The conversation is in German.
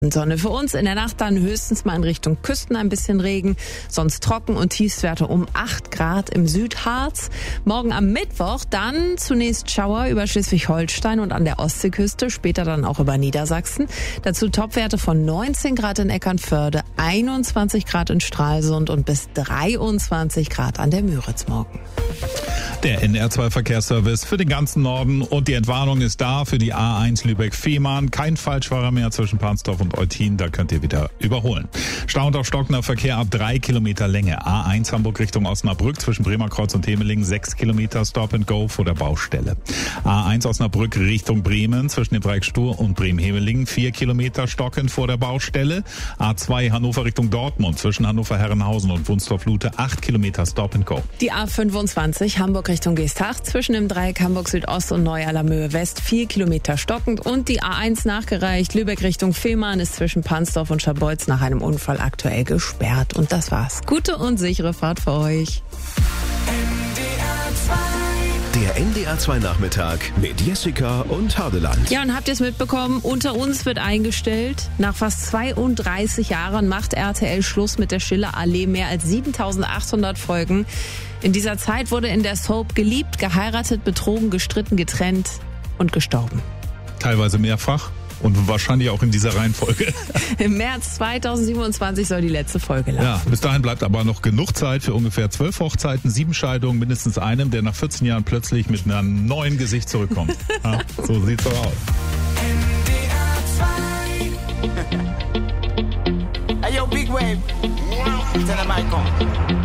Sonne. Für uns in der Nacht dann höchstens mal in Richtung Küsten ein bisschen Regen, sonst trocken und Tiefstwerte um 8 Grad im Südharz. Morgen am Mittwoch dann zunächst Schauer über Schleswig-Holstein und an der Ostseeküste, später dann auch über Niedersachsen. Dazu Topwerte von 19 Grad in Eckernförde, 21 Grad in Stralsund und bis 23 Grad an der Müritz morgen. Der NR2-Verkehrsservice für den ganzen Norden und die Entwarnung ist da für die A1 Lübeck-Fehmarn. Kein Falschfahrer mehr zwischen Pansdorf und Eutin, da könnt ihr wieder überholen. Stau und auch stockender Verkehr ab 3 Kilometer Länge. A1 Hamburg Richtung Osnabrück zwischen Bremerkreuz und Temelingen 6 Kilometer Stop and Go vor der Baustelle. A1 Osnabrück Richtung Bremen zwischen dem Dreieck Stur und Bremen-Hevelingen 4 Kilometer stockend vor der Baustelle. A2 Hannover Richtung Dortmund zwischen Hannover-Herrenhausen und Wunstorf-Lute 8 Kilometer Stop and Go. Die A25 Hamburg Richtung Geesthacht zwischen dem Dreieck Hamburg Südost und Neu-Allermöhe West 4 Kilometer stockend und die A1 nachgereicht Lübeck Richtung Fehmarn ist zwischen Pansdorf und Scharbeutz nach einem Unfall aktuell gesperrt. Und das war's. Gute und sichere Fahrt für euch. Der NDR2 Nachmittag mit Jessica und Hadeland. Ja, und habt ihr es mitbekommen? Unter uns wird eingestellt. Nach fast 32 Jahren macht RTL Schluss mit der Schiller-Allee. Mehr als 7.800 Folgen. In dieser Zeit wurde in der Soap geliebt, geheiratet, betrogen, gestritten, getrennt und gestorben. Teilweise mehrfach. Und wahrscheinlich auch in dieser Reihenfolge. Im März 2027 soll die letzte Folge laufen. Ja, bis dahin bleibt aber noch genug Zeit für ungefähr 12 Hochzeiten, 7 Scheidungen, mindestens einem, der nach 14 Jahren plötzlich mit einem neuen Gesicht zurückkommt. Ja, so sieht's doch aus. NDR2. Hey, yo, Big Wave. Tell them I come.